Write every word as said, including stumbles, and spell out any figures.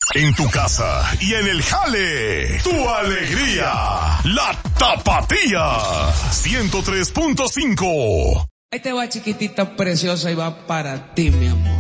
En tu casa y en el jale, tu alegría, la Tapatía, ciento tres punto cinco. Ahí te va, chiquitita preciosa, y va para ti, mi amor.